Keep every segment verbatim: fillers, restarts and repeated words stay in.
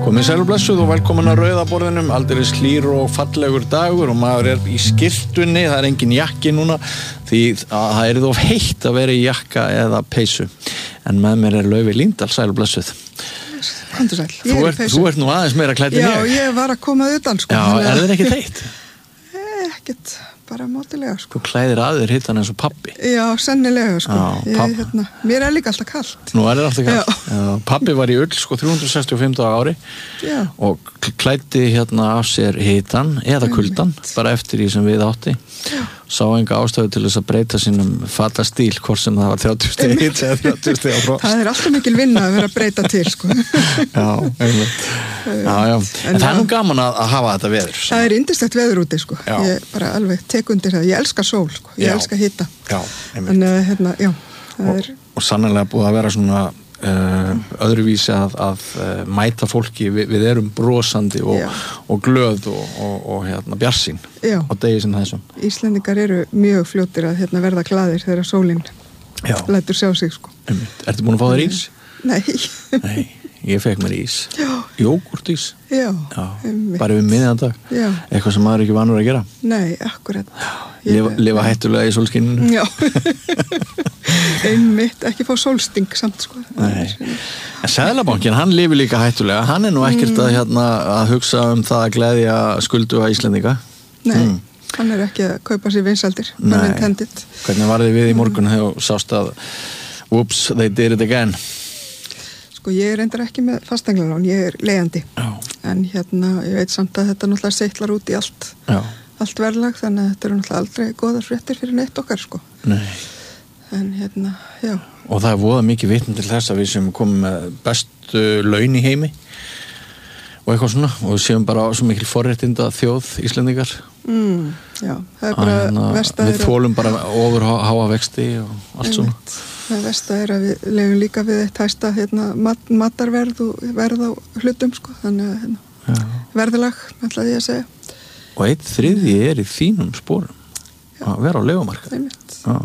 Komið sæl og blessuð og velkomin að Rauða borðinum, aldeilis hlýr og fallegur dagur og maður er í skyrtunni, það er engin jakki núna því að það er of heitt að vera í jakka eða peysu. En með mér er Laufey Líndal, sæl og blessuð. Komdu sæl, ég Þú er í ert, peysu. þú ert nú aðeins meira klædd en Já, ég. ég var að koma utan sko. Já, þannig er að- það ekki heitt? Ekkert, bara mátilega sko. Þú klæðir að þér hittan eins og pappi. Já, sennilega sko. Já, ég, pabb- hérna, mér er líka alltaf kalt. Nú er það alltaf Já. kalt. Pappi var í ull sko þrjú hundruð sextíu og fimm daga á ári Já. og klæddi hérna af sér hitan eða kuldan, bara eftir því sem við átti. Já. Sá enga ástæðu til þess að breyta sínum fata stíl, hvort sem það var þrjátíu stig hit eða þrjátíu stig á frost. Það er alltaf mikil vinna að vera að breyta til sko. Já, einmitt. Já, já. En En það er já. nú gaman að, að hafa þetta veður. Það er yndislegt veður úti sko. Já. Ég bara alveg tek undir það. Ég elska sól sko. Ég Já. elska hita. Já, einmitt. En uh, hérna, já, það Og, er, og sannlega búið að vera svona uh, öðruvísi að, að uh, mæta fólki, Vi, við erum brosandi og, Já. og glöð og, og, og hérna, bjarsýn Já. á degi sem þessum. Íslendingar eru mjög fljótir að hérna, verða glaðir þegar sólin Já. lætur sjá sig sko. Einmitt. Ertu búin að fá þér ís? Nei. Nei, ég fekk mér ís. Já. Jógurtís. Já, Já, einmitt. bara við miðjan dag. Já. Eitthvað sem maður er ekki vanur að gera. Nei, akkurat. Lifa, lifa hættulega í sólskinninu. Já. Einmitt, ekki fá sólsting samt sko. Nei. En Seðlabankinn, hann lifir líka hættulega. Hann er nú ekkert að, hérna, að hugsa um það að gleðja skulduga Íslendinga. Nei, Mm. hann er ekki að kaupa sér vinsaldir. Nei. Intended. Hvernig var þið við í morgun þegar þú sást að whoops, they did it again? Sko, ég er reyndar ekki með fasteignalán, ég er leigjandi. Já. En hérna, ég veit samt að þetta náttúrulega seitlar út í allt, Já. allt verðlag, þannig að þetta eru náttúrulega aldrei góðar fréttir fyrir neitt okkar sko. Nei. En hérna, já. Og það er voða mikið vitni til þess að við sem komum með bestu laun í heimi og eitthvað svona og við séum bara svo mikil forréttinda þjóð Íslendingar. Mm, já, það er Að, bara hérna, verst að við þólum bara ofur háa vexti og allt svona. Það verst að er að við lefum líka við eitt hæsta hérna, mat, matarverð og verð á hlutum sko, þannig að hérna, Já. verðalag, ætlaði ég að segja. Og eitt þriðji er í þínum sporum að vera á leigumarkaði. Einmitt, Já.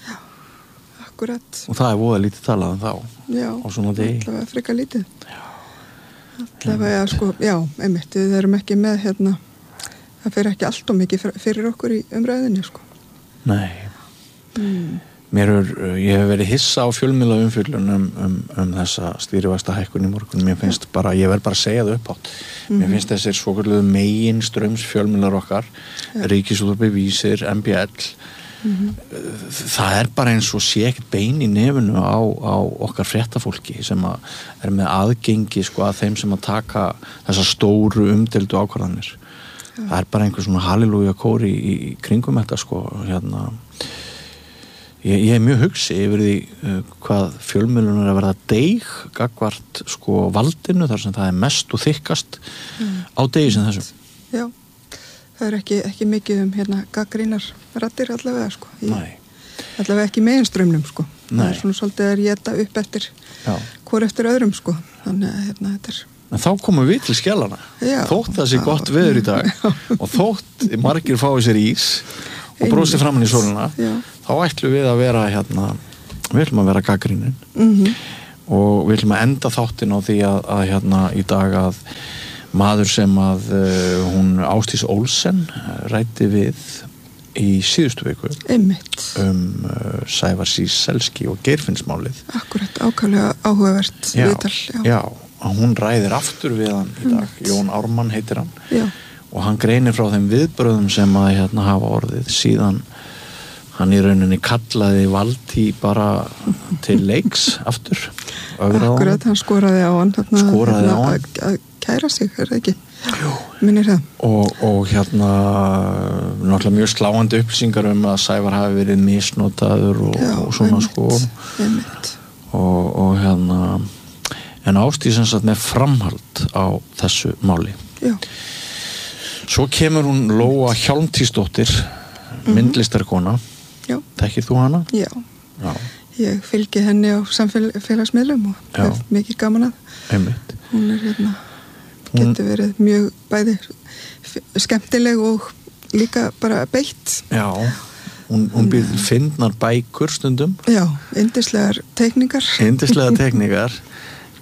akkurat. Og það er voða lítið talað um þá Já, á svona degi. allavega frekar lítið. Allavega, sko, já, einmitt, við erum ekki með, hérna, það fyrir ekki allt og mikið fyr- fyrir okkur í umræðinni, sko. Nei. Mm. Mér er, ég hef verið hissa á fjölmiðla umfjöllun um, um, um þessa stýrivaxta hækkun í morgun. Mér finnst bara, ég verð bara að segja það upp átt. Mér finnst þessir svokölluðu megin ströms fjölmiðlar okkar, Ríkisútvarpið, Vísir, M B L, það er bara eins og sé ekkert bein í nefinu á, á okkar fréttafólki sem að er með aðgengi sko að þeim sem að taka þessar stóru umdeldu ákvarðanir. Það er bara einhver svona halleluja kóri í, í kringum þetta sko, hérna. Ég, ég er mjög hugsi yfir því uh, hvað fjölmiðlunar er að verða deig gagvart sko valdinu þar sem það er mest og þykkast mm. á degi sem þessum. Já, það er ekki, ekki mikið um hérna gaggrínar raddir allavega, sko. Í, Nei. allavega ekki meginströmmnum, sko. Það Nei. er svona svolítið að éta upp eftir Já. hvor eftir öðrum, sko. Þannig að hérna, þetta er... En þá komum við til skjallana. Já. Þótt það sé gott veður í dag og þótt margir fái sér ís og brosi framan í sólina, Já. þá ætlum við að vera hérna, við ætlum að vera gaggrínin Mhm. og við ætlum að enda þáttin á því að, að hérna í dag að maður sem að uh, hún Ásdís Olsen ræddi við í síðustu viku Einmitt. um uh, Sævar Síselski og Geirfinnsmálið. Akkurat, ákaflega áhugavert Já, viðtal. já, að hún ræðir aftur við hann í dag. Jón Ármann heitir hann. Já. Og hann greinir frá þeim viðbröðum sem að hérna hafa orðið síðan hann í rauninni kallaði Valtý bara til leiks aftur. Ögraði á Akkurat, honum. hann skoraði á hann. Þarna, Skoraði á hann. Að, að kæra sig, er það ekki? Jú. Minnir það. Og, og hérna náttúrulega mjög sláandi upplýsingar um að Sævar hafi verið misnotaður og, Já, og svona einmitt, sko einmitt. og, og hérna en Ásdís sem sagt með framhald á þessu máli. Já. Svo kemur hún Lóa Hjálmtýsdóttir, myndlistarkona. Já. Þekkir þú hana? Já. Já, Ég fylgi henni á samfélagsmiðlum og Já. hef mikið gaman að. einmitt. Hún er hérna, Hún- getur verið mjög bæði f- skemmtileg og líka bara beitt. Já, hún, hún býr til fyndnar bækur stundum, Já, yndislegar teikningar. yndislega tekníkar,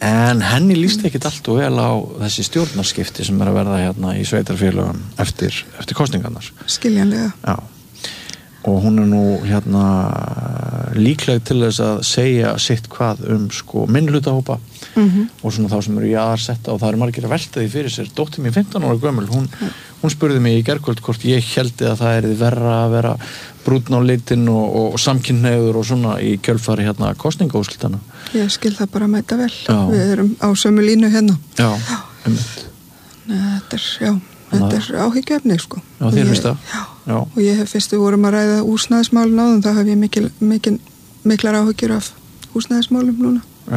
en henni líst ekkit allt og vel á þessi stjórnarskipti sem er að verða hérna í sveitarfélögum eftir, eftir kosningarnar. Skiljanlega. Já, og hún er nú hérna líkleg til þess að segja sitt hvað um sko minnhlutahópa mm-hmm. og svona þá sem eru jaðarsetta og það eru margir að velta því fyrir sér. Dóttir mín fimmtán ára gömul, hún, hún spurði mig í gærkvöld hvort ég héldi að það er verra að vera brúnn á litin og, og, og samkynhneigður og svona í kjölfari hérna kosningaúrslitana. Ég skil það bara mæta vel. Já. Við erum á sömu línu hérna. Já, einmitt. Þetta er, já, þetta er áhyggjuefni, sko. Já, þér finnst það? Já. Já, og ég hef fyrst við vorum að ræða húsnæðismálin áðan, þá hef ég mikil, mikil, miklar áhyggjur af húsnæðismálum núna. Já.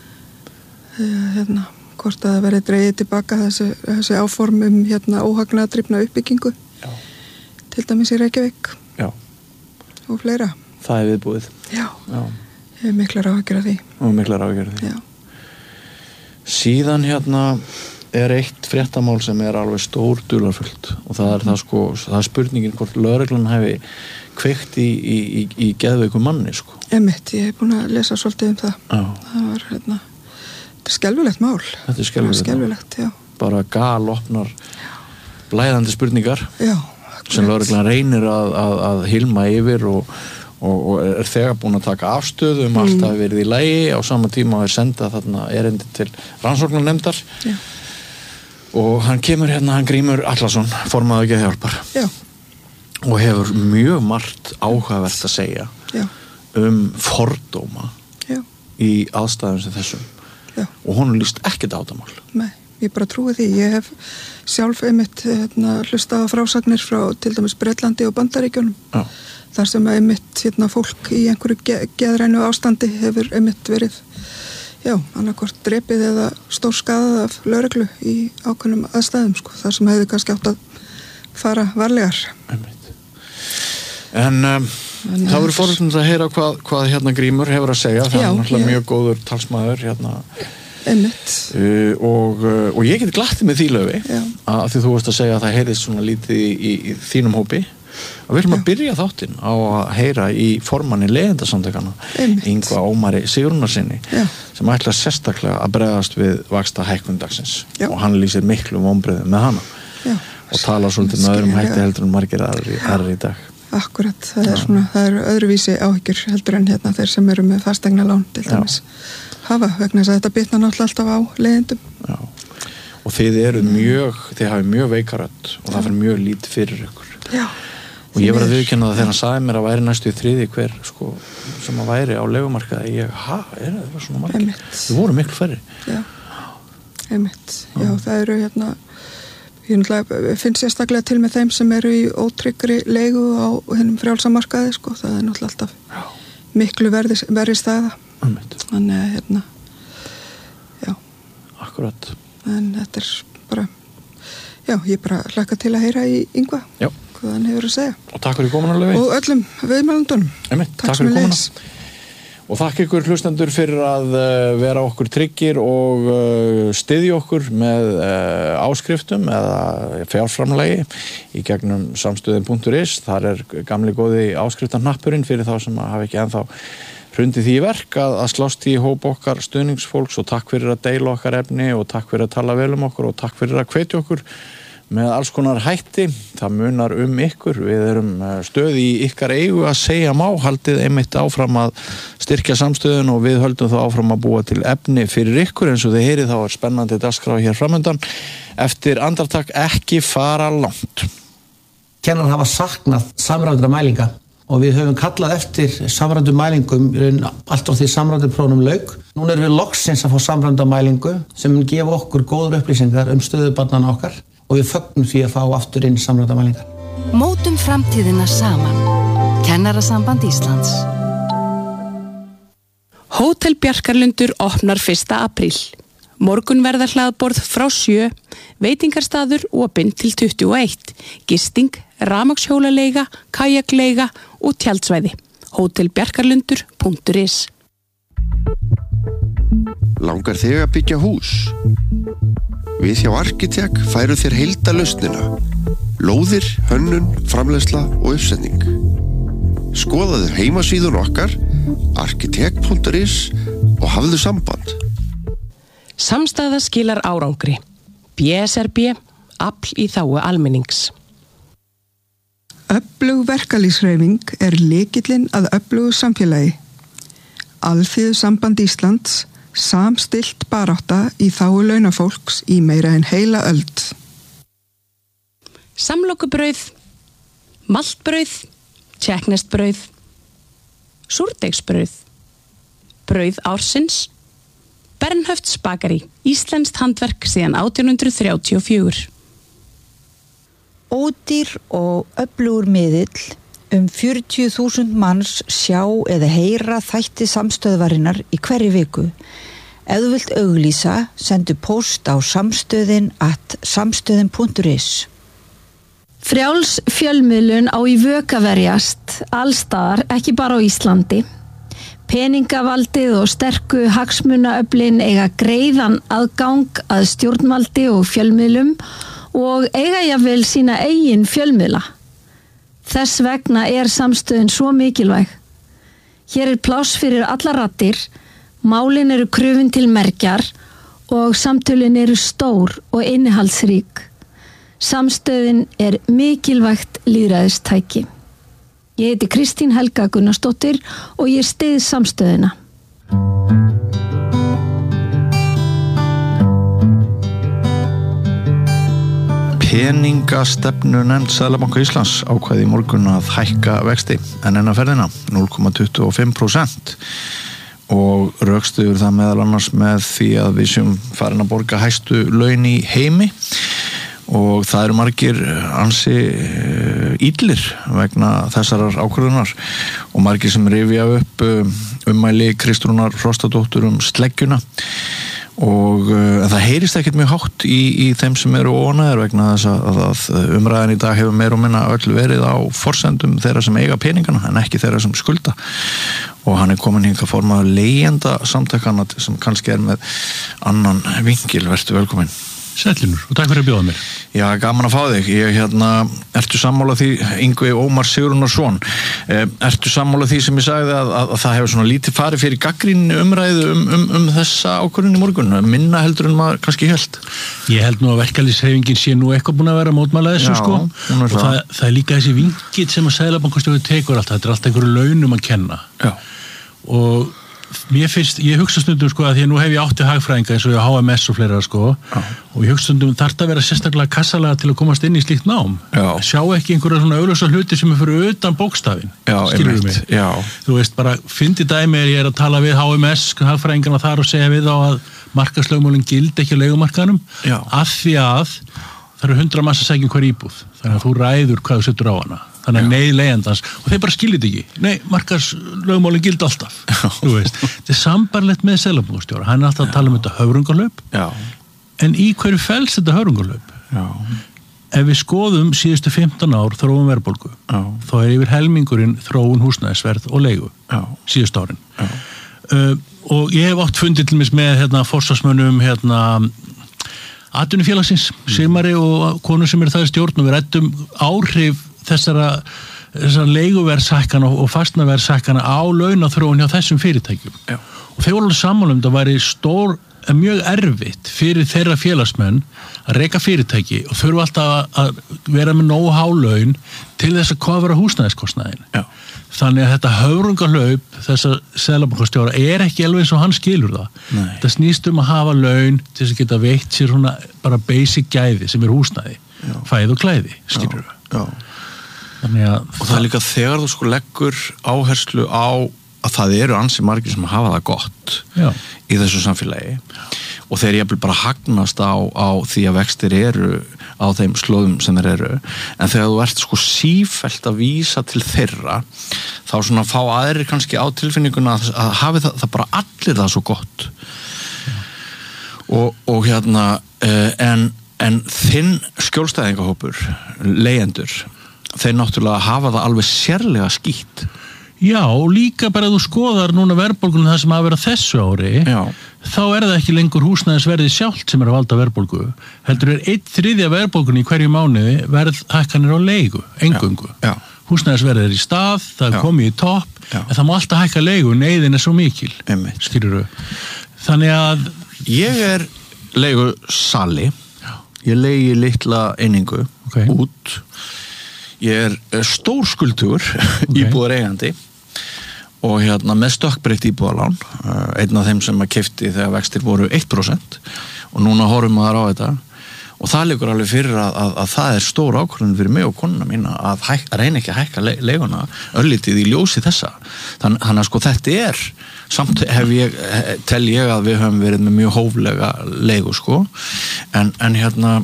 Hérna, hvort að það verið dregið tilbaka þessi, þessi áform um hérna óhagnaðardrifna uppbyggingu. Já. Til dæmis í Reykjavík. Já. Og fleira. Það er viðbúið. Já. Já. Ég hef miklar áhyggjur af því. Og miklar áhyggjur af því. Já. Síðan hérna er eitt fréttamál sem er alveg stór dularfullt og það er það sko, það er spurningin hvort lögreglan hefi kveikt í, í, í, í geðveikum manni sko. Emitt, ég hef búin að lesa svolítið um það. Já. Það var hérna, þetta er skelfilegt mál. Þetta er skelfilegt. Skelfilegt, já. Bara galopnar blæðandi spurningar. Já. Sem lögreglan reynir að, að, að hilma yfir og Og, og er þegar búin að taka afstöðu um mm. allt að verið í lagi á sama tíma og er senda þarna erindi til rannsóknarnefndar Já. Og hann kemur hérna, hann Grímur Atlason formaður Geðhjálpar Já. og hefur mjög margt áhugavert að segja Já. um fordóma Já. í aðstæðum sem þessum Já. og honum líst ekkert átamál. Nei, ég bara trúi því. Ég hef sjálf einmitt hérna, hlustað á frásagnir frá til dæmis Bretlandi og Bandaríkjunum. Já. Þar sem að einmitt hérna, fólk í einhverju ge geðrænu ástandi hefur einmitt verið, já, annarkvort drepið eða stórskaðað af lögreglu í ákveðnum aðstæðum, sko, þar sem hefði kannski átt að fara varlegar. Einmitt. En um, það voru forvitnilegt að heyra hvað, hvað hérna Grímur hefur að segja, það er náttúrulega mjög góður talsmaður hérna. Einmitt. Uh, og, uh, og ég get glattið með því löfi, að því þú veist að segja að það heyrðist svona lítið í, í, í þínum hópi. Og við viljum að byrja þáttinn á að heyra í formanni leyendasamtökanna Ingva Ómari Sigrúnarsinni sem ætlar sérstaklega að bregðast við vaxta hækkun dagsins Já. Og hann lýsir miklu vonbrigðum með hana Já. Og talar svolítið með öðrum hætti heldur en margir aðrir, aðrir í dag. Akkurat, það er svona, það eru öðruvísi áhyggjur heldur en hérna þeir sem eru með fastegnalán til dæmis hafa vegna þess að þetta bitnar náttúrulega alltaf á leyendum. Já. Og þið eru mjög, þið hafið mjög veikarödd og það fyrir mjög lítið fyrir ykkur. Já. Og ég var að viðurkenna það þegar hann sagði mér að væri næstu í þriði hver sko, sem að væri á leigumarkaði. Ég, ha, er það, það var svona margir. Það voru miklu færri. Já, einmitt. Já, Já það eru hérna, ég finn sérstaklega til með þeim sem eru í ótryggri leigu á hennum frjálsamarkaði, sko. Það er náttúrulega alltaf Já. Miklu verði, verði staða. Einmitt. Þannig að, hérna, já. Akkurat. En þetta er bara, já, ég bara hlakka til að heyra í Ingva. Já. Hvað hann hefur að segja. Og takk fyrir komuna Laufey. Og öllum viðmælandunum. Einmitt, takk, takk fyrir komuna. Og þakk ykkur hlustendur fyrir að uh, vera okkur tryggir og uh, styðja okkur með uh, áskriftum eða fjárframlagi í gegnum samstöðin punktur is. Þar er gamli góði áskriftarhnappurinn fyrir þá sem hafa ekki ennþá hrundið því í verk að, að slást í hóp okkar stuðningsfólks og takk fyrir að deila okkar efni og takk fyrir að tala vel um okkur og takk fyrir að hvetja okkur með alls konar hætti. Það munar um ykkur, við erum stöð í ykkar eigu að segja má, haldið einmitt áfram að styrkja samstöðun og við höldum þá áfram að búa til efni fyrir ykkur eins og þið heyrið þá er spennandi dagskrá hér framöndan. Eftir andartak ekki fara langt. Kennarar hafa saknað samræmdra mælinga og við höfum kallað eftir samræmdum mælingum allt á því samræmduprófunum lauk. Núna erum við loksins að fá samræmda mælingu sem mun gefa okkur góður upplýsingar um stöðu barnanna okkar og við fögnum því að fá aftur inn samræmda mælingar. Mótum framtíðina saman. Kennarasamband Íslands. Hótel Bjarkarlundur opnar fyrsta apríl. Morgun verða hlaðborð frá sjö, veitingarstaður opinn til tuttugu og eitt, gisting, rafmagnshjólaleiga, kajakleiga og tjaldsvæði. hótel bjarkarlundur punktur is. Langar þig að byggja hús? Við hjá Arkitek færum þér heildarlausnina. Lóðir, hönnun, framleiðsla og uppsetning. Skoðaðu heimasíðun okkar arkitek punktur is og hafðu samband. Samstæða skilar árangri. B S R B, afl í þágu almennings. Öflug verkalýðshreyfing er lykillinn að öflugu samfélagi. Alþýðusamband Íslands samstillt barátta í þágu launafólks í meira en heila öld. Samlokubrauð, maltbrauð, tjekknestbrauð, súrdeigsbrauð, brauð ársins, Bernhöfts bakari, íslenskt handverk síðan átján hundrað þrjátíu og fjögur. Ódýr og öflugur miðill, um fjörutíu þúsund manns sjá eða heyra þætti samstöðvarinnar í hverri viku. Ef þú vilt auglýsa, sendu post á samstöðin at samstöðin punktur is. Frjáls fjölmiðlun á í vök að verjast, allstaðar, ekki bara á Íslandi. Peningavaldið og sterku hagsmunaöflin eiga greiðan aðgang að stjórnvaldi og fjölmiðlum og eiga jafnvel sína eigin fjölmiðla. Þess vegna er samstöðin svo mikilvæg. Hér er pláss fyrir alla raddir, málin eru krufin til merkjar og samtölin eru stór og innihaldsrík. Samstöðin er mikilvægt lýðræðistæki. Ég heiti Kristín Helga Gunnarsdóttir og ég styð samstöðina. Peningastefnu nefnd Seðlabanka Íslands ákvæði í morgun að hækka vexti en enn að ferðina núll komma tuttugu og fimm prósent og rökstuður það meðal annars með því að við séum farin að borga hæstu laun í heimi og það eru margir ansi illir vegna þessarar ákvörðunar og margir sem rifja upp ummæli Kristrúnar Frostadóttur um sleggjuna og uh, það heyrist ekkert mjög hátt í, í þeim sem eru óánægðir vegna þess að, að umræðan í dag hefur meira og minna öll verið á forsendum þeirra sem eiga peningana en ekki þeirra sem skulda og hann er komin hingað formaður leigjenda samtakana sem kannski er með annan vinkil. Vertu velkomin. Sætlinur og takk fyrir að bjóða mér. Já, gaman að fá þig. Ég, hérna, ertu sammála því, Yngvi Ómar Sigurðarson, eh, ertu sammála því sem ég sagði að, að, að það hefur svona lítið farið fyrir gagnrýni umræðu um, um, um þessa ákvörðun í morgun, minna heldur en maður kannski hélt? Ég held nú að verkalýðshreyfingin sé nú eitthvað búin að vera að mótmæla þessu. Já, sko. Og það. Það, það er líka þessi vinkill sem að Seðlabankastjóri tekur alltaf, þetta er alltaf einhverju launum að kenna. Já. Og mér finnst, ég hugsa stundum sko að því að nú hef ég átti hagfræðinga eins og ég á H M S og fleira sko Já. Og ég hugsa stundum þarf það að vera sérstaklega kassalega til að komast inn í slíkt nám. Já. Sjá ekki einhverja svona augljósa hluti sem er fyrir utan bókstafinn. Já, skilurðu mig? Já. Þú veist bara, fyndi dæmi er ég er að tala við H M S hagfræðingana þar og segja við á að markaðslögmálin gildi ekki á leigumarkaðnum af því að það eru hundra massa sækjum hver íbúð. Þannig að þú ræður hvað þú setur á hana. Þannig að neyð leigjandans og þeir bara skiljið ekki. Nei, markaðslögmálin gildi alltaf. Þú veist, þetta er sambarlegt með Seðlabankastjóra. Hann er alltaf að tala um þetta höfrungalöp. Já. En í hverju felst þetta höfrungalöp? Já. Ef við skoðum síðustu fimmtán ár þróun verðbólgu, Já. Þá er yfir helmingurinn þróun húsnæðisverð og leigu. Já. Síðustu árin. Já. Uh, og ég hef átt fundið til mis með hérna forsvarsmönnum hérna atvinnufélagsins, Sigmari og konu sem er það í stjórn og við ræddum áhrif þessara, þessara leiguverðshækkana og fastnaverðshækkana á launaþróun hjá þessum fyrirtækjum. Já. Og þeir voru alveg sammála um það væri stór, mjög erfitt fyrir þeirra félagsmenn að reka fyrirtæki og þurfa alltaf að vera með nógu há laun til þess að kofra húsnæðiskostnaðin. Já. Þannig að þetta höfrungalaup þessa Seðlabankastjóra er ekki alveg eins og hann skilur það. Nei. Það snýst um að hafa laun til þess að geta veitt sér svona bara basic gæði sem er húsnæði, Já. Fæð og klæði, skilur við. Já. Að og það er líka þegar þú sko leggur áherslu á að það eru ansi margir sem hafa það gott Já. Í þessu samfélagi og þeir jafnvel bara hagnast á, á því að vextir eru á þeim slóðum sem þeir eru en þegar þú ert sko sífellt að vísa til þeirra þá svona fá aðrir kannski á tilfinninguna að, að hafi það, það bara allir það svo gott og, og hérna en, en þinn skjólstæðingahópur leigjendur þeir náttúrulega hafa það alveg sérlega skýtt. Já, og líka bara að þú skoðar núna verðbólgunum það sem hafa verið þessu ári, Já. Þá er það ekki lengur húsnæðisverðið sjálft sem er að valda verðbólgu. Heldur er einn þriðja verðbólgun í hverju mánuði verðhækkanir á leigu, eingöngu. Já. Já. Húsnæðisverðið er í stað, það er Já. Komið í topp, Já. En það má alltaf hækka leigu, neyðin er svo mikil. Skilurðu. Þannig að Ég er leigu sali, ég leigi litla einingu okay. út, ég er stór skuldugur okay. íbúðar eigandi og hérna með stökkbreytt íbúðarlán, einn af þeim sem að keypti þegar vextir voru eitt prósent og núna horfum maður á þetta og það liggur alveg fyrir að, að, að það er stór ákvörðun fyrir mig og konuna mína að, hæk, að reyna ekki að hækka le, leiguna örlítið í ljósi þessa. Þann, þannig að sko þetta er, samt hef ég, tel ég að við höfum verið með mjög hóflega leigu sko, en, en hérna,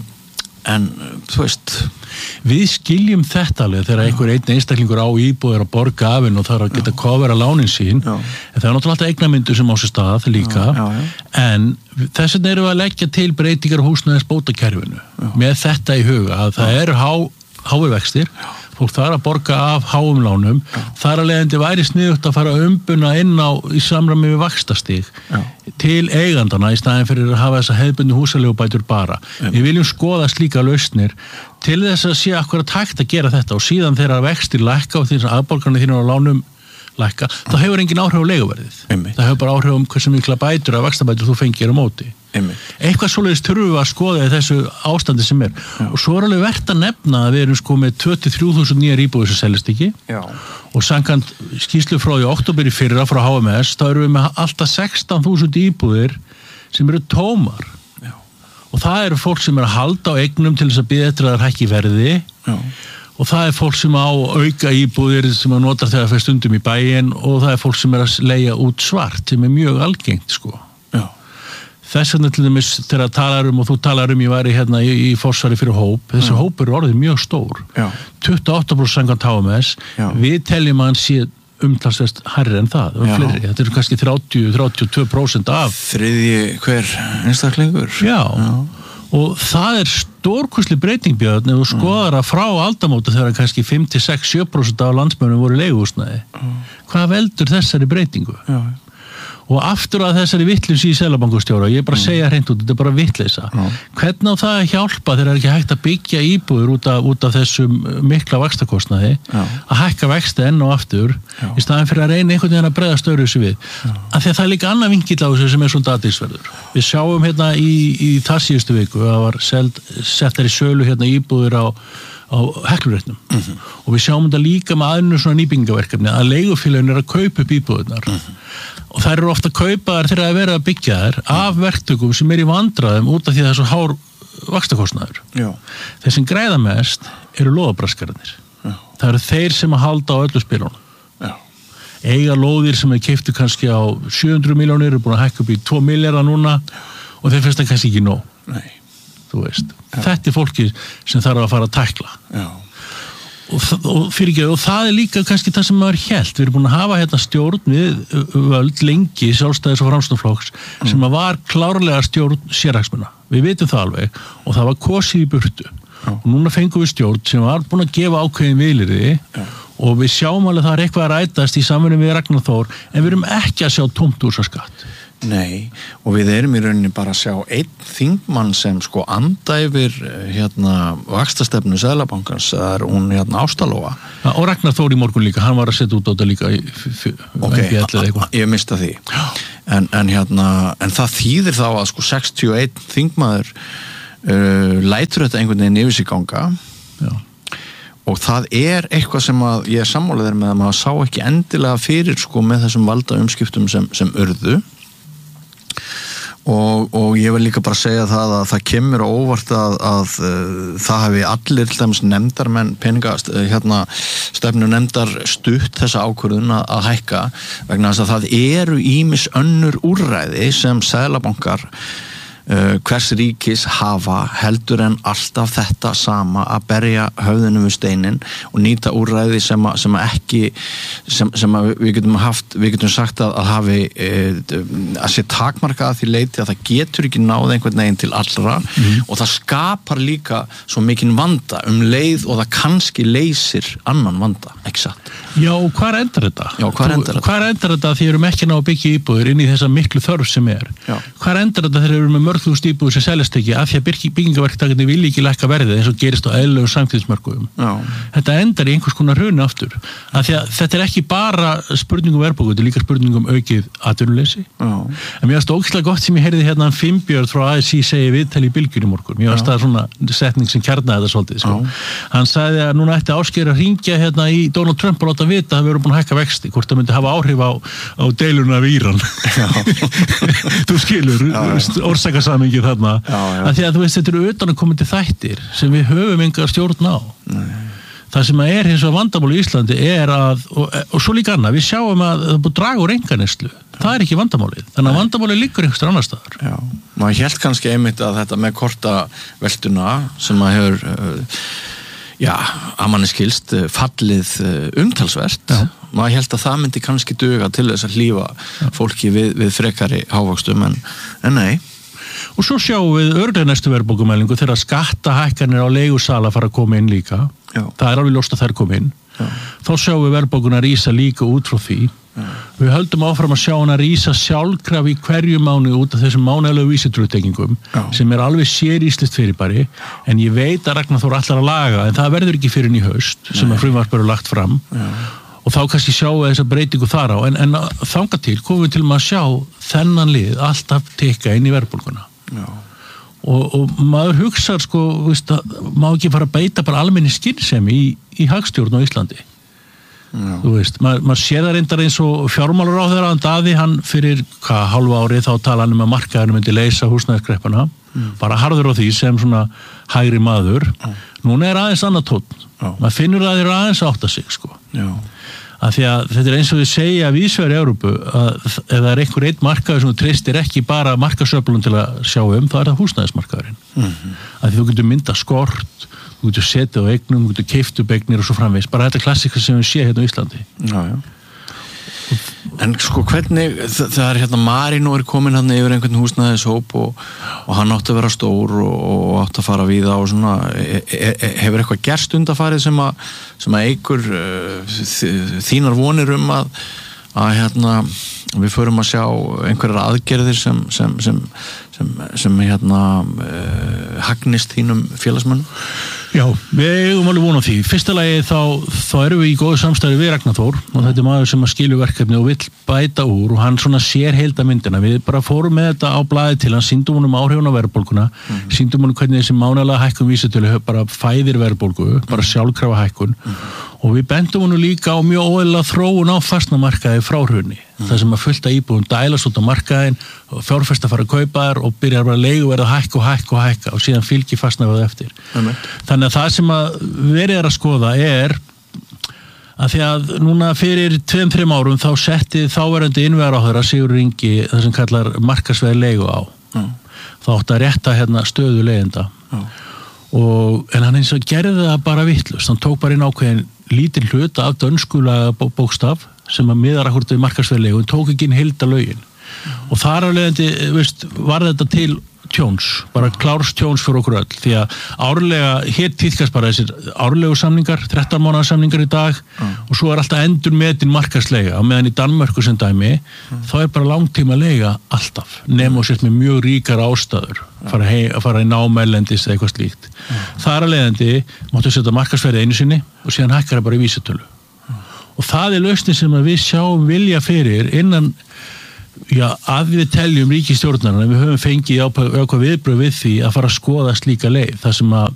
en þú veist, við skiljum þetta alveg þegar einhver einn einstaklingur á íbúð er að borga af henn og þarf að geta kofera lánin sín já. En það er náttúrulega alltaf eignamyndur sem á sér stað líka já, já, já. En þess vegna erum við að leggja til breytingar á húsnæðis bótakerfinu með þetta í huga að það eru há, háir vextir fólk þarf að borga af háum lánum já. Þar að leiðandi væri sniðugt að fara umbuna inn á í samræmi við vaxtastig já. Til eigandana í staðin fyrir að hafa þessa hefðbundnu húsaleigubætur bara já. Við viljum skoða slíka lausnir til þess að sé akkurat hægt að gera þetta og síðan þegar vextir lækka og því að afborganir þínir á lánum lækka, þá hefur engin áhrif á leiguverðið. Einmitt. Það hefur bara áhrif um hversu mikla bætur að vaxtabætur þú fengir á móti. Einmitt. Eitthvað svoleiðis þurfum við að skoða í þessu ástandi sem er. Já. Og svo er alveg verðt að nefna að við erum sko með tvö til þrjú þúsund nýjar íbúðir sem seljast ekki. Já. Og samkvæmt skýrslu frá því október í fyrra frá H M S, þá erum við með alltaf sextán þúsund íbúðir sem eru tómar. Já. Og það eru fólk sem er að halda á eignum til þess að bíða eftir að það hækki verði. Já. Og það er fólk sem á auka íbúðir sem að nota þegar það fer stundum í bæinn og það er fólk sem er að leigja út svart sem er mjög algengt sko. Já. Þess vegna til dæmis þegar talar um og þú talar um ég væri hérna í, í forsvari fyrir hóp, þessi Já. Hópur er orðið mjög stór. Já. tuttugu og átta prósent samkvæmt H M S, Já. Við teljum að hann sé umtalsvert hærri en það, það fleiri, þetta eru kannski þrjátíu til þrjátíu og tvö prósent af. Þriðji hver einstaklingur. Já. Já. Og það er stórkostleg breyting Björn ef þú skoðar að frá aldamóta þegar kannski fimm til sex til sjö prósent af landsmönnum voru leiguhúsnæði. Hvað veldur þessari breytingu? Já. Og aftur að þessari vitleysu í Seðlabankastjóra, ég er bara að segja hreint út, þetta er bara vitleysa. Hvernig á það að hjálpa þegar það er ekki hægt að byggja íbúður út af, út af þessum mikla vaxtakostnaði, Já. Að hækka vexti enn og aftur, Já. Í staðan fyrir að reyna einhvern veginn að bregða störu þessu við. Af því að það er líka annað vinkill á þessu sem er svona athyglisverður. Við sjáum hérna í, í það síðustu viku, það var seld, settar í sölu hérna íbúður á á Heklureitnum mm-hmm. og við sjáum þetta líka með aðeins svona nýbyggingaverkefni að leigufélögin er að kaupa upp íbúðunar mm-hmm. og þær eru ofta að kaupa þær þegar að vera að byggja þær mm-hmm. af verktökum sem er í vandræðum út af því að það er svo hár vaxtakostnaður. Þeir sem græða mest eru lóðabraskararnir. Það eru þeir sem að halda á öllu spilunum. Já. Eiga lóðir sem er keyptu kannski á sjö hundruð milljónir eru búin að hækka upp í tvo milljarða núna og þeir finnst það kannski ekki nóg. Nei. Þú veist, Já. Þetta er fólki sem þarf að fara að tækla og, og, fyrir ekki, og það er líka kannski það sem maður hélt, við erum búin að hafa hérna stjórn við völd lengi sjálfstæðis og framsóknarflokks mm. sem að var klárlega stjórn sérhagsmuna, við vitum það alveg og það var kosið í burtu Já. Og núna fengum við stjórn sem var búin að gefa ákveðin vilyrði og við sjáum alveg það er eitthvað að rætast í samvinnu við Ragnar Þór en við erum ekki að sjá tómt úr svo skatt. Nei, og við erum í rauninni bara að sjá einn þingmann sem sko anda yfir hérna vaxtastefnu Seðlabankans, það er hún hérna Ástalóa. Ja, og Ragnar Þór í morgun líka, hann var að setja út á þetta líka í ok, ég mista því en, en hérna, en það þýðir þá að sko sextíu og einn þingmaður uh, lætur þetta einhvern veginn yfir sig ganga Já. Og það er eitthvað sem að ég er sammálaður með að maður sá ekki endilega fyrir sko með þessum valda umskiptum sem, sem urðu Og, og ég vil líka bara segja það að það kemur á óvart að, að, að það hafi allir til dæmis nefndarmenn peningast, hérna stefnu nefndar stutt þessa ákvörðun að, að hækka vegna þess að það eru ýmis önnur úrræði sem seðlabankar Uh, hvers ríkis hafa heldur en alltaf þetta sama að berja höfðinu við steinin og nýta úrræði sem að, sem að ekki sem, sem að við getum haft við getum sagt að, að hafi uh, að sé takmarka að því leiti að það getur ekki náð einhvern veginn til allra mm. og það skapar líka svo mikinn vanda um leið og það kannski leysir annan vanda, ekki satt? Já, og hvar endar þetta? Já, hvar endar þetta? Hvar endar þetta því erum ekki ná að byggja íbúðir inn í þessa miklu þörf sem er? Já. Hvar endar þetta þegar við erum með mörg mörg þú stípur sem seljast ekki af því að byggingaverktakarnir vilja ekki lækka verðið eins og gerist á eðlilegu samtíðismörkuðum. Þetta endar í einhvers konar hruni aftur. Af því að þetta er ekki bara spurningum verðbólgu, þetta er líka spurningum aukið atvinnuleysi. En mér varst ógeðslega gott sem ég heyrði hérna Finnbjörn frá A S í segi viðtali í Bylgjunni í morgun. Mér varst það svona setning sem kjarnaði þetta svolítið. Sko. Hann sagði að núna ætti Ásgeir að hringja hérna í Donald Trump og láta vita að við erum búin að hækka vexti, hvort það myndi hafa áhrif á, á deiluna við Íran. Þú skilur, orsakasamhengi þarna. Já, já. Að því að þú veist, þetta eru utanakomandi þættir sem við höfum engar stjórn á. Nei. Það sem er hins og vandamál í Íslandi er að, og, og svo líka annað, við sjáum að það er búið að draga úr enganeyslu. Það er ekki vandamálið. Þannig að vandamálið liggur einhverstað annar staðar. Já, maður hélt kannski einmitt að þetta með kortaveltuna sem maður hefur, uh, já, að manni skilst, uh, fallið uh, umtalsvert. Já. Maður hélt að það myndi kannski duga til þess að hlífa fólki við, við frekari hávöxtum, en, en nei. Og svo sjáum við örugglega næstu verðbólgumælingu þegar skattahækkanir á leigusala fara að koma inn líka. Já. Það er alveg ljóst að þær koma inn. Já. Þá sjáum við verðbólguna rísa líka út frá því. Já. Við höldum áfram að sjá hana rísa sjálfkrafa í hverju mánuði út af þessum mánuðalegu vísitölutengingum sem er alveg séríslist fyrirbæri, en ég veit að Ragnar Þór ætlar að laga, en það verður ekki fyrir í haust sem að frumvarp eru lagt fram. Já. Og þá kannski sjáum við þessa breytingu þar á, en, en þangað til komum við til að sjá þennan lið alltaf tekka inn í verðbólguna. Já. Og, og maður hugsar sko, veist, má ekki fara að beita bara almenni skynsemi í, í hagstjórn á Íslandi. Já. Þú veist, maður, maður sér það reyndar eins og fjármálaráðherra hann Daði, hann fyrir hvað, hálfa ári þá tala hann um að markaðurinn myndi leysa húsnæðiskreppuna, mm. bara harður á því sem svona hægri maður. Mm. Núna er aðeins annað tónn. Maður finnur að þeir eru aðeins að átta sig sko. Já. Að því að þetta er eins og við segja víðsvegar í Evrópu að ef það er einhver einn markaður sem þú treystir ekki bara markasöflun til að sjá um, þá er það húsnæðismarkaðurinn. Mm-hmm. Að því þú getur mynda skort, þú getur setið á eignum, þú getur keypt upp eignir og svo framvegis. Bara þetta klassika sem við sé hérna á Íslandi. Já, já. En sko hvernig, það, það er hérna Marino er komin hann yfir einhvern húsnæðishóp og, og hann átti að vera stór og, og átti að fara víða og svona, e, e, hefur eitthvað gerst undanfarið sem að, sem að eigur uh, þínar vonir um að, að hérna við förum að sjá einhverjar aðgerðir sem, sem, sem, sem, sem hérna uh, hagnist þínum félagsmönnum? Já, við eigum alveg vona á því. Fyrsta lagi þá, þá erum við í góðu samstæði við Ragnar Þór og þetta er maður sem að skilju verkefni og vill bæta úr og hann svona sér heildamyndina. Við bara fórum með þetta á blaði til hann, sýndum honum áhrifun á verðbólguna, mm. sýndum honum hvernig þessi mánalega hækkun vísitölu bara fæðir verðbólgu, bara sjálfkrafa hækkun mm. og við bendum honum líka á mjög óeðlilega þróun á fastnamarkaði frá hruni. Mm. Það sem að fullta íbúðum dælast út á markaðin og fjárfesta fara að kaupa þær og byrjar bara að leiguverð að hækka og hækka og hækka og síðan fylgir fastnaðið eftir. Mm. Þannig að það sem að verið er að skoða er að því að núna fyrir tveim, þreim árum þá setti þáverandi innviðaráðherra Sigurður Ingi það sem kallar markaðsverð leigu á. Mm. Það átti að rétta hérna stöðu leigjenda. Mm. Og, en hann eins og gerði það bara vitlaust. Hann tók bara inn ákveðin lítinn hluta af dönskulega bókstaf sem að miðar akkurat við markaðsverð leigu og tók ekki inn heildarlögin. Mm. Og þar af leiðandi, veist, var þetta til tjóns, bara klárs tjóns fyrir okkur öll, því að árlega hér tíðkast bara þessir árlegu samningar þrettán mánaða samningar í dag mm. og svo er alltaf endur metin markaðsleiga og meðan í Danmörku sem dæmi mm. þá er bara langtíma leiga alltaf nema og sért með mjög ríkar ástæður mm. fara, hei, að fara í námælendis eða eitthvað slíkt mm. þar að leiðandi máttu setja markaðsverði einu sinni og síðan hækkar það bara í vísitölu mm. og það er lausnin sem við sjáum vilja fyrir innan já, að við teljum ríkisstjórnarna við höfum fengið ákvað viðbröð við því að fara að skoða slíka leið þar sem að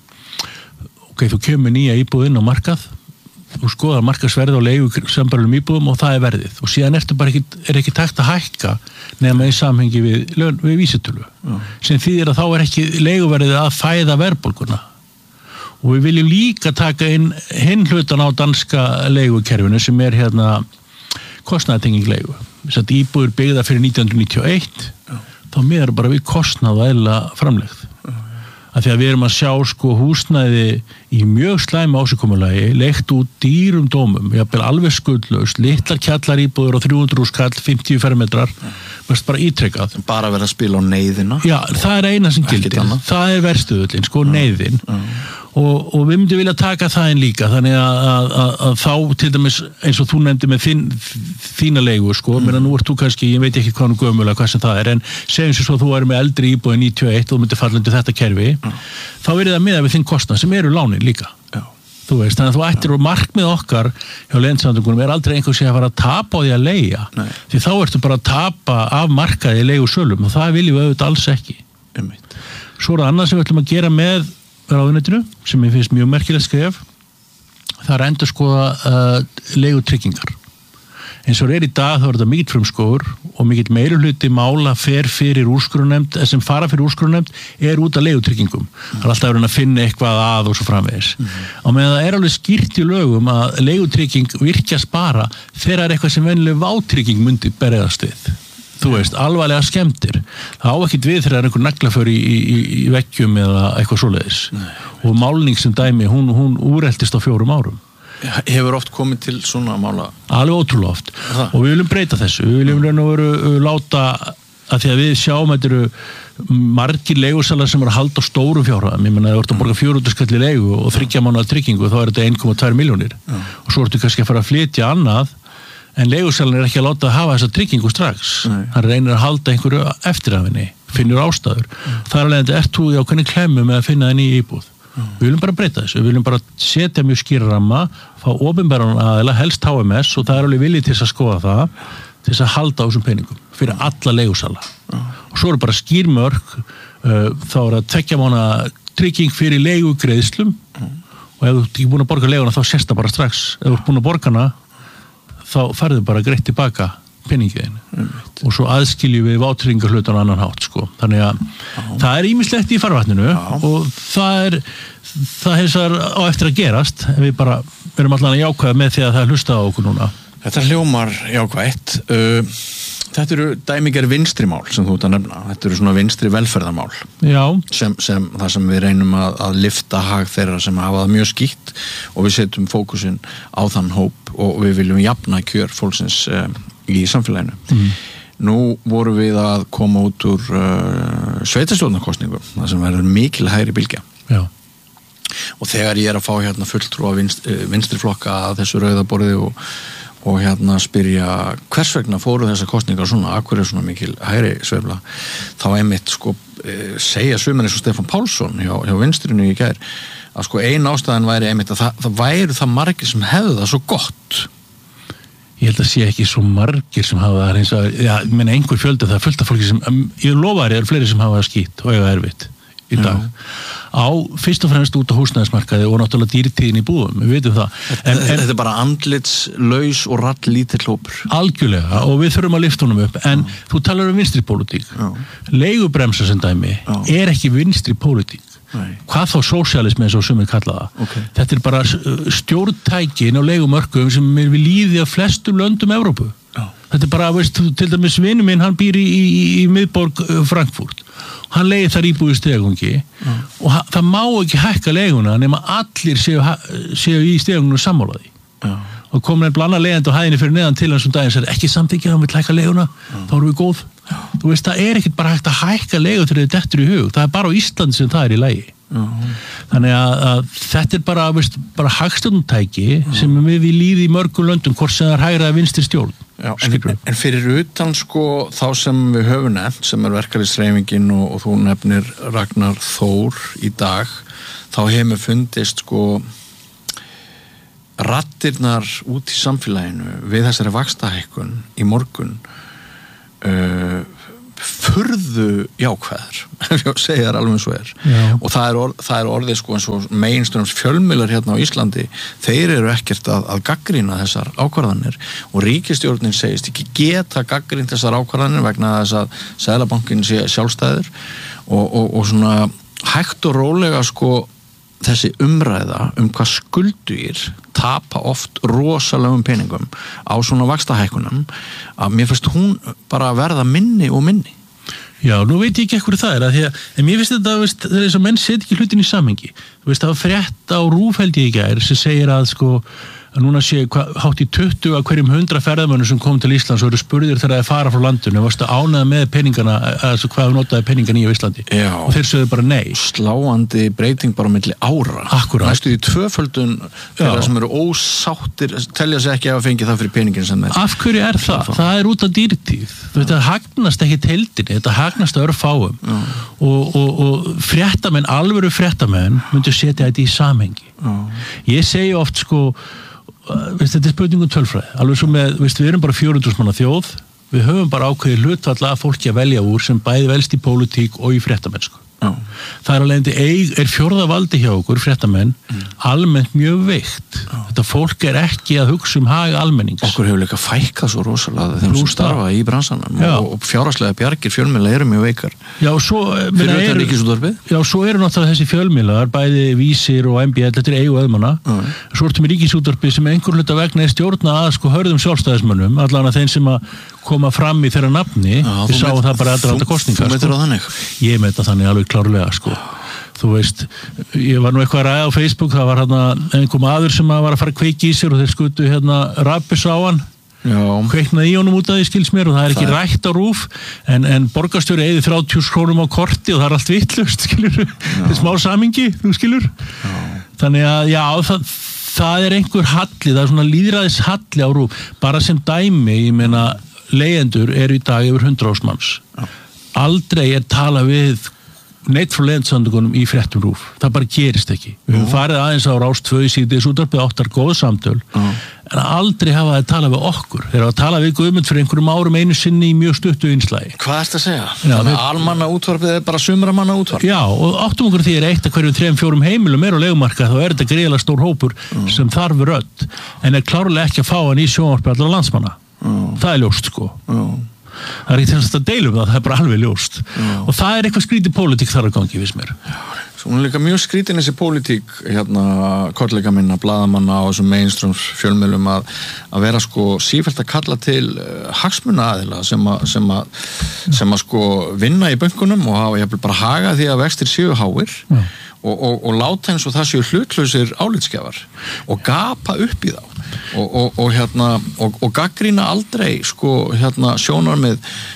ok, þú kemur nýja íbúðinn á markað þú skoðar markaðsverð á leigu sambarlegum íbúðum og það er verðið og síðan ertu bara ekki, er ekki takt að hækka nema í samhengi við, við vísitölu mm. sem þýðir að þá er ekki leiguverðið að fæða verðbólguna og við viljum líka taka inn hinn hlutan á danska leigukerfinu sem er hérna kostnaðartenging leigu þess að íbúður byggða fyrir nítján hundruð níutíu og eitt já. Þá miðar bara við kostnað og eðlilega framlegð já, já. Af því að við erum að sjá sko húsnæði í mjög slæmu ásigkomulagi leikt út dýrum dómum jafnvel alveg skuldlaust, litlar kjallar íbúður og þrjú hundruð skall, fimmtíu fermetrar mest bara ítrekkað bara verið að spila á neyðina já, það er eina sem gildir það er verstuðullin, sko já, neyðin já. og, og við myndum vilja taka það inn líka þannig að, að, að, að þá til dæmis eins og þú nefndi með þín, þína leigu sko, mm. menn nú ert þú kannski, ég veit ekki hvað nú gömulega hvað sem það er, en segjum sér svo að þú er með eldri íbúið níutíu og eitt og þú myndir falla undir þetta kerfi, mm. þá verið það miða við þinn kostnað sem eru lánin líka. Já. Þú veist, þannig að þú ættir og markmið okkar hjá Leigjendasamtökunum er aldrei einhver sem að fara að tapa á því að leigja, Nei. því þá ertu bara að tapa af markaði leigusölum og það viljum við auðvitað alls ekki. Einmitt. Svo er það annað sem við ætlum að gera með ráðuneytinu, sem ég finnst mjög merkilegt skref, það er endur skoða uh, leigutryggingar. Eins og er í dag þá er þetta mikill frumskógur og mikill meirihluti mála fer fyrir úrskurðarnefnd, sem fara fyrir úrskurðarnefnd er út af leigutryggingum. Mm. Það er alltaf verið að finna eitthvað að og svo framvegis. Mm. Og meðan það er alveg skýrt í lögum að leigutrygging virkjast bara þegar er eitthvað sem venjuleg vátrygging myndi berðast við. Þú veist, alvarlega skemmtir. Það á ekkert við þegar það er einhver naglaför í, í, í vekkjum eða eitthvað svoleiðis. Nei. Og málning sem dæmi, hún, hún úreltist á fjórum árum. Hefur oft komið til svona mála? Alveg ótrúlega oft. Aha. Og við viljum breyta þessu. Við viljum raun og veru láta að því að við sjáum að þetta eru margir leigusalar sem eru að halda á stórum fjárhæðum. Ég menna, ef þú ert að borga fjögur hundruð skall í leigu og þriggja mánaða tryggingu, þá er þetta einn komma tvær milljónir. Já. Og svo ertu kannski að fara að flytja annað, en leigusalinn er ekki að láta að hafa þessa tryggingu strax. Nei. Hann reynir að halda einhverju eftir af henni, finnur ástæður. Mm. Þar alveg ert þú í ákveðni klemmu með að finna þenni í íbúð. Mm. Við viljum bara breyta þessu, við viljum bara setja mjög skýra ramma, fá opinberan aðila, helst H M S og það er alveg viljið til að skoða það, til að halda á þessum peningum fyrir alla leigusala. Mm. Og svo eru bara skýrmörk, uh, þá er að tveggja mánaða trygging fyrir leigugreiðslum mm. og ef þú ert ekki búin að borga leiguna þá sést það bara strax, ef þú ert búin að borga hana þá færðu bara greitt tilbaka penningiðin mm. og svo aðskiljum við vátryggingarhlutan á annan hátt sko. Þannig að Já. Það er ýmislegt í farvatninu Já. Og það er það hefur á eftir að gerast en við bara erum allan að jákvæða með því að það er hlustað á okkur núna. Þetta hljómar jákvætt. Uh, þetta eru dæmiger vinstrimál sem þú ert að nefna. Þetta eru svona vinstri velferðarmál. Já. Sem, sem það sem við reynum að, að lyfta hag þeirra sem hafa það mjög skýtt og við setjum fókusinn á þann hóp og við viljum jafna kjör fólksins um, í samfélaginu. Mm. Nú vorum við að koma út úr uh, sveitarstjórnarkosningum, það sem verður mikil hægri bylgja. Já. Og þegar ég er að fá hérna fulltrúa vinst, vinstri flokka að þessu rauðaborði og, og hérna spyrja hvers vegna fóru þessar kosningar svona, akkur er svona mikil hægri sveifla, þá einmitt sko segja sumir eins og Stefán Pálsson hjá, hjá vinstrinu í gær, að sko ein ástæðan væri einmitt að það, það væru það margir sem hefðu það svo gott. Ég held að sé ekki svo margir sem hafa það eins og, já, ég meina einhver fjöldi það er fullt af fólki sem, ég lofa þér, eru fleiri sem hafa það skýtt og eiga erfitt í dag. Já. Á fyrst og fremst út á húsnæðismarkaði og náttúrulega dýrtíðin í búðum, við veitum það. En, en, þetta er bara andlitslaus og rall lítill hópur. Algjörlega, og við þurfum að lyfta honum upp, en Já. Þú talar um vinstri pólitík. Leigubremsa sem dæmi Já. Er ekki vinstri pólitík. Nei. Hvað þá sósialismi eins og sumir kalla það. Okay. Þetta er bara stjórntækin á leigumörkum sem er við líði af flestum löndum Evrópu. Já. Þetta er bara, veist, til dæmis vinur minn, hann býr í, í, í miðborg Frankfurt. Hann leigir þar íbúið stegangi og ha, það má ekki hækka leiguna nema allir séu, séu í stegangunum sammálaði. Já. Og komin einn blanda leiðandi á hæðinni fyrir neðan til hans um daginn og sagði ekki samþykkja, hann vil hækka leiguna, Já. Þá erum við góð. Já. Þú veist, það er ekkert bara hægt að hækka leigu þegar þetta dettur í hug. Það er bara á Íslandi sem það er í lagi. Já. Þannig að, að þetta er bara, veist, bara hagstjórnartæki sem við við líði í mörgum löndum hvort sem það er hægra vinstri stjórn. Já, en, en fyrir utan sko þá sem við höfum nefnt, sem er verkalýðshreyfingin og, og þú nefnir Ragnar Þór í dag, þá hefur fundist sko raddirnar út í samfélaginu við þessari vaxtahækkun í morgun uh, furðu jákvæðar ef ég segi það alveg eins og er. Já. Og það er, orð, það er orðið sko eins og meginströms fjölmiðlar hérna á Íslandi, þeir eru ekkert að, að gagnrýna þessar ákvarðanir og ríkisstjórnin segist ekki geta gagnrýnt þessar ákvarðanir vegna þess að Seðlabankinn sé sjálfstæður og, og, og svona hægt og rólega sko þessi umræða um hvað skulduir tapa oft rosalegum peningum á svona vaxtahækkunum að mér finnst hún bara verða minni og minni. Já, nú veit ég ekki ekkur það er að því að, en mér finnst þetta, veist, það er eins og menn set ekki hlutin í samhengi. Þú veist, það var frétt á Rúf held ég í gær sem segir að sko að núna sé hva, hátt í tuttugu af hverjum hundra ferðamönnum sem kom til Íslands og eru spurðir þegar þeir fara frá landinu, varstu ánægð með peningana, altså hvað þú notaði peningana í á Íslandi. Já. Og þeir sögðu bara nei. Sláandi breyting bara milli ára. Akkurat. Næstu í tvöföldun þeirra sem eru ósáttir, telja sig ekki að fengi það fyrir peningin sem þeir. Af hverju er það? Það, það er út af dýrtíð. Þetta hagnast ekki heildinni, þetta hagnast að örfáum. Og, og, og fréttamenn, alvöru fréttamenn myndu setja þetta í samhengi. Já. Ég segi oft sko, veist, þetta er spurningum tölfræði, alveg svo með, veist, við erum bara fjögur hundruð manna þjóð, við höfum bara ákveðið hlutfall að fólki að velja úr sem bæði velst í pólitík og í fréttamennsku. Já. Það er alveg eig, er fjórða valdi hjá okkur, fréttamenn, mm. almennt mjög veikt. Já. Þetta fólk er ekki að hugsa um hag almennings. Okkur hefur líka fækkað svo rosalega þeim sem starfa í bransanum og, og fjárhagslega bjargir fjölmiðla eru mjög veikar. Já, og svo fyrir þetta ríkisútvarpið. Já, svo eru náttúrulega þessi fjölmiðlar, bæði Vísir og M B L, þetta er eigu öðmanna. Mm. Svo ertum við ríkisútvarpið sem einhver hluta vegna er stjórna að sko hörðum sjálfstæðismönnum, allan að þeim sem að koma fram í þeirra nafni. Já, við sáum það bara aðra kostningar. Þú meitir á þannig? Ég meita þannig alveg klárlega, sko. Þú veist, ég var nú eitthvað að ræða á Facebook, það var hérna einhver maður sem var að fara að kveiki í sér og þeir skutu hérna rabbis á hann. Já. Kveiknaði í honum út af því, skils mér, og það er ekki það er... rætt á rúf, en, en borgarstjóri eigði þrjátíu krónum á korti og það er allt vitlaust, skilur, þetta er smá samingi, þú skilur. Já. Þannig að, já, það, það er einhver halli, það er svona lýðræðis halli á rúf, bara sem dæmi, ég meina, leyendur eru í dag yfir hundrað þúsund manns. Já. Aldrei er tala við neitt frá leyendsandökunum í fréttum rúf. Það bara gerist ekki. Við höfum farið aðeins á Rás tvö í síðdegis útvarpið, áttar góð samtöl, uh. en aldrei hafa það talað við okkur. Þeir hafa talað við Guðmund fyrir einhverjum árum einu sinni í mjög stuttu innslagi. Hvað ertu að segja? Já, þannig að almanna útvarpið er bara sumramanna útvarp. Já, og áttum okkur því er eitt að hverjum þrem fjórum heimilum er á leigumarka, þá er þetta gríðarlega stór hópur uh. sem þarf rödd, en er klárlega ekki að fá hann í sjónvarpið allra landsmanna. Uh. Það er ljóst, sko. Uh. Það er ekki til að deila um það, það er bara alveg ljóst. Já. Og það er eitthvað skrítið pólitík þar að gangi, viss mér. Já, svo hún er líka mjög skrítin þessi pólitík, hérna, kollega minna, blaðamanna og þessum mainstreams fjölmiðlum að, að vera sko sífellt að kalla til uh, hagsmunaaðila sem að, sem að, sem að sko vinna í bönkunum og hafa jafnvel bara haga því að vextir séu háir. Já. Og, og, og láta eins og það séu hlutlausir álitsgjafar og gapa upp í þá og, og, og, hérna, og, og gagnrýna aldrei sko, hérna, sjónarmið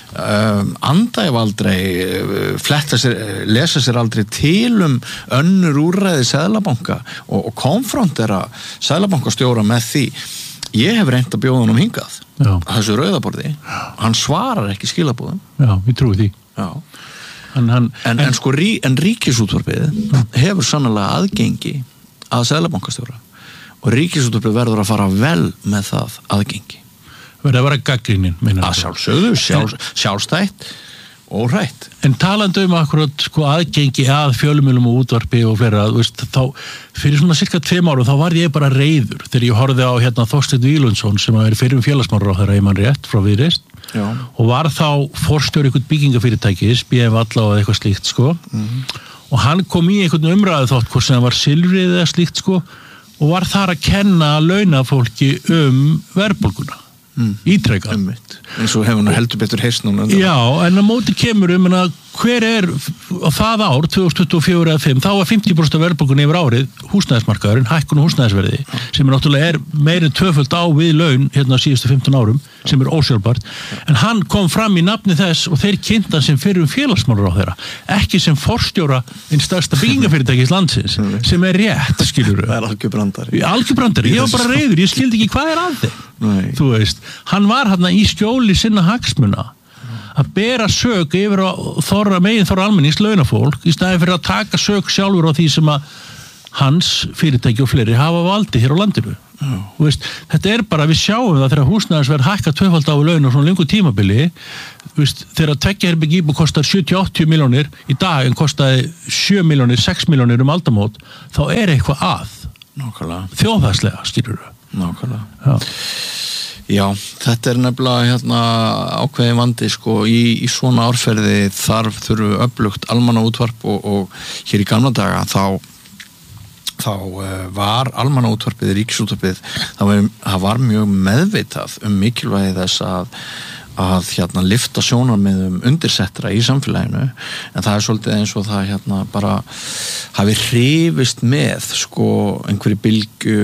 um, andæf aldrei fletta sér, lesa sér aldrei til um önnur úrræði seðlabanka og, og konfrontera seðlabankastjóra með því. Ég hef reynt að bjóða honum hingað. Já. Þessu rauðaborði, hann svarar ekki skilabúðum. Já, ég trúi því. Já. En, hann, en, en, sko, rí, en ríkisútvarpið hefur sannlega aðgengi að seðlabankastjóra og ríkisútvarpið verður að fara vel með það aðgengi. Verður að vera gagnrýnin, meina að sjálfsögðu, sjálf, sjálfstætt og hrætt. En talandi um akkurat sko, aðgengi að fjölmiðlum og útvarpi og fleira, veist, þá fyrir svona cirka tveim árum þá var ég bara reiður þegar ég horfði á hérna, Þorsteinn Víglundsson sem er fyrir félagsmálaráðherra í mann rétt frá Viðreisn. Já. Og var þá forstjóri einhvern byggingafyrirtækis, B M Valla og eitthvað slíkt sko. Mm. Og hann kom í einhvern umræðu þátt hvort sem það var silfrið eða slíkt sko og var þar að kenna launafólki um verðbólguna. Mm. Ítrekað. Einmitt. Eins og hefur nú heldur betur heyrst núna. Já, en á móti kemur um að hver er á það ár, tvö þúsund tuttugu og fjögur eða fimm, þá var fimmtíu prósent af verðbólgunni yfir árið húsnæðismarkaðurinn, hækkun og húsnæðisverði, sem er náttúrulega er meira en tvöföld á við laun hérna síðustu fimmtán árum, sem er ósjálfbært. En hann kom fram í nafni þess og þeir kynnta sem fyrrum félagsmálaráðherra, ekki sem forstjóra einn stærsta byggingafyrirtækis landsins, sem er rétt, skilurðu. Það er algjörbrandari. Algjörbrandari, ég var bara reiður, ég skildi ekki hvað er að þeim. Nei. Þú veist, hann var hérna í skjóli sinna hagsmuna að bera sök yfir á þorra megin þorra almennings launafólk í staðin fyrir að taka sök sjálfur á því sem að hans fyrirtæki og fleiri hafa valdi hér á landinu. Mm. Veist, þetta er bara, við sjáum það þegar húsnæðisverð hækka tvöfald á laun og svona lengur tímabili, veist, þegar tveggja herbergja íbúð kostar sjötíu til áttatíu milljónir í dag en kostaði sjö milljónir, sex milljónir um aldamót, þá er eitthvað að. Nákvæmlega. Þjóðhagslega, skilur við. Nákvæmlega. Já. Já, þetta er nefnilega hérna, ákveðin vandi sko, í, í svona árferði þarf þurfu öflugt almannaútvarp og, og hér í gamla daga þá, þá uh, var almannaútvarpið, ríkisútvarpið, það var, það var mjög meðvitað um mikilvægi þess að að hérna lyfta sjónarmiðum undirsettra í samfélaginu, en það er svolítið eins og það hérna bara hafi hrifist með sko einhverju bylgju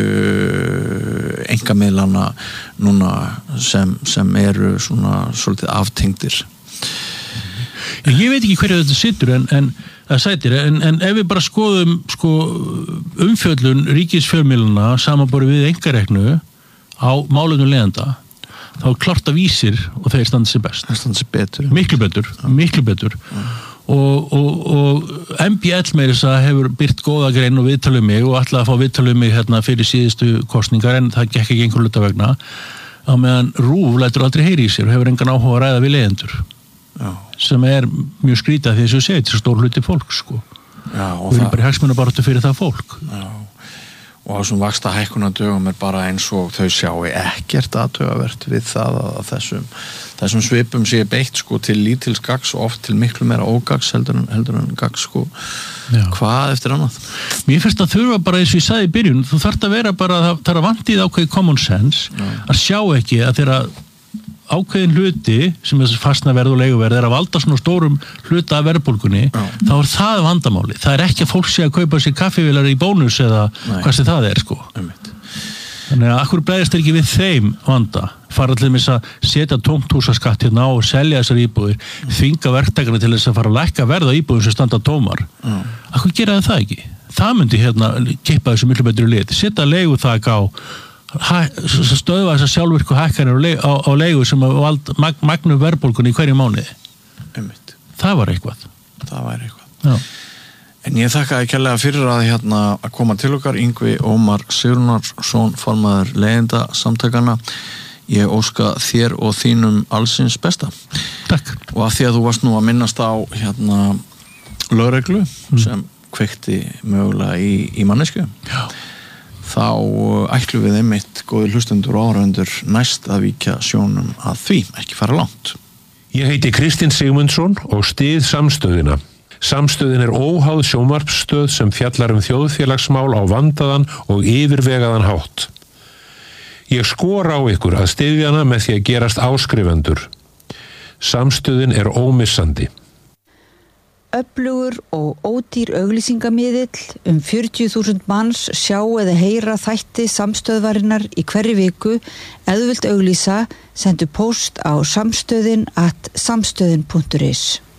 einkamiðlana núna sem, sem eru svona svolítið aftengdir. Ég veit ekki hverju þetta situr en, en það sætir, en, en ef við bara skoðum sko umfjöllun ríkisfjölmiðlana samanborið við einkareknu á málefnum leiðenda, þá er klart að Vísir og þeir standa sér best. Þeir standa sér betur. Miklu betur, ja. miklu betur. Ja. Og, og, og M B L meira þess að hefur byrt góða grein og viðtalið mig og ætlaði að fá viðtalið mig hérna fyrir síðustu kosningar en það gekk ekki einhver hluta vegna. Á meðan RÚV lætur aldrei heyri í sér og hefur engan áhuga að ræða við leyendur. Já. Sem er mjög skrítið því að þessu segir þessu stór hluti fólk sko. Já, og við erum bara hagsmunabaráttu fyrir það fólk. Já. Og á þessum vaxta hækkunardögum er bara eins og þau sjái ekkert athugavert við það að þessum, þessum svipum sé beitt sko til lítils gags og oft til miklu meira ógags heldur en, heldur en gags sko. Já. Hvað eftir annað? Mér finnst að þurfa bara eins og ég sagði í byrjun, þú þarft að vera bara, það þarf að vantið ákveði common sense, Já. Að sjá ekki að þeirra ákveðin hluti sem þessi fastnaverð og leiguverð er að valda svona stórum hluta af verðbólgunni, Já. Þá er það vandamáli. Það er ekki að fólk sé að kaupa sér kaffivélar í bónus eða Nei. Hvað sem það er sko. Einmitt. Þannig að akkur bregðast ekki við þeim vanda. Fara allir með að setja tómt húsaskatt hérna á og selja þessar íbúðir, mm. þvinga verktakarna til þess að fara að lækka verð á íbúðum sem standa tómar. Mm. Akkur gera það ekki? Það myndi hérna kippa þessu miklu betri lit. Setja leiguþak á stöðva þessar sjálfvirku hækkanir á, á leigu sem vald mag, magnum verðbólgunni í hverju mánuði. Einmitt. Það var eitthvað. Það var eitthvað. Já. En ég þakkaði kærlega fyrir að hérna að koma til okkar, Yngvi Ómar Sigurðarson, formaður leigjenda samtökanna. Ég óska þér og þínum allsins besta. Takk. Og að því að þú varst nú að minnast á hérna lögreglu mm. sem kveikti mögulega í, í mannesku. Já. Þá ætlum við einmitt góði hlustendur og áhorfendur næst að víkja sjónum að því, ekki fara langt. Ég heiti Kristinn Sigmundsson og styð Samstöðina. Samstöðin er óháð sjónvarpsstöð sem fjallar um þjóðfélagsmál á vandaðan og yfirvegaðan hátt. Ég skora á ykkur að styðja hana með því að gerast áskrifendur. Samstöðin er ómissandi. Öflugur og ódýr auglýsingamiðill um fjörutíu þúsund manns sjá eða heyra þætti samstöðvarinnar í hverri viku. Ef þú vilt auglýsa, sendu post á samstöðin at samstöðin punktur is.